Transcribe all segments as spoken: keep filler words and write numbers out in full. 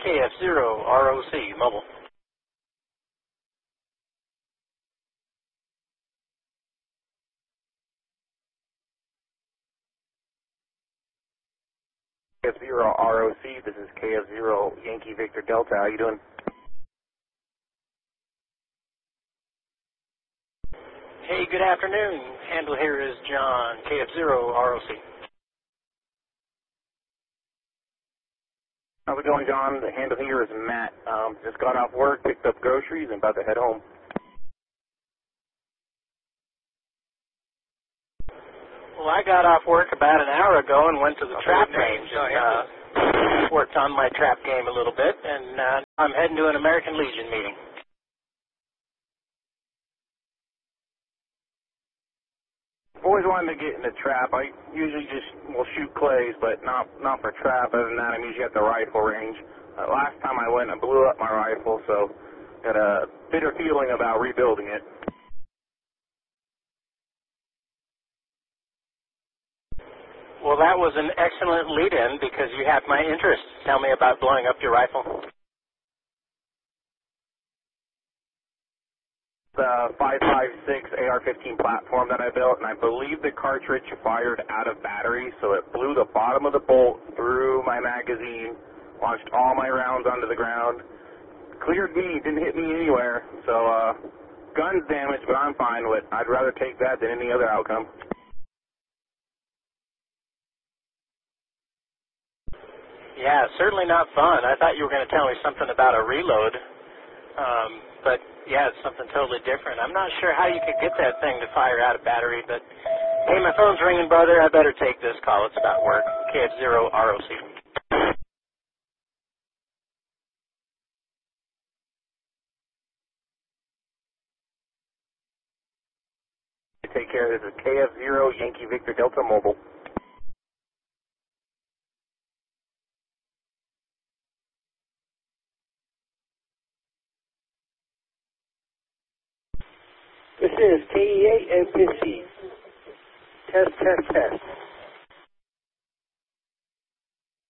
K F zero R O C, mobile. K F zero R O C, this is K F zero Yankee Victor Delta. How you doing? Hey, good afternoon. Handle here is John, K F zero R O C. How's it going, John? The handle here is Matt. Um, just got off work, picked up groceries, and about to head home. Well, I got off work about an hour ago and went to the trap range and uh, worked on my trap game a little bit, and uh, I'm heading to an American Legion meeting. I've always wanted to get in the trap. I usually just will shoot clays, but not not for trap. Other than that, I'm usually at the rifle range. Uh, last time I went, I blew up my rifle, so got a bitter feeling about rebuilding it. Well, that was an excellent lead-in because you have my interest. Tell me about blowing up your rifle. The five five six A R fifteen platform that I built, and I believe the cartridge fired out of battery, so it blew the bottom of the bolt through my magazine, launched all my rounds onto the ground, cleared me, didn't hit me anywhere. So, uh, gun's damaged, but I'm fine with it. I'd rather take that than any other outcome. Yeah, certainly not fun. I thought you were going to tell me something about a reload, um, but yeah, it's something totally different. I'm not sure how you could get that thing to fire out of battery, but hey, my phone's ringing, brother. I better take this call. It's about work. K F zero R O C. Take care. This is K F zero Yankee Victor Delta Mobile. This is K E eight M P C. Test, test, test.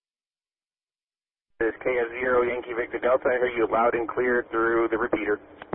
This is K F zero Yankee Victor Delta. I hear you loud and clear through the repeater.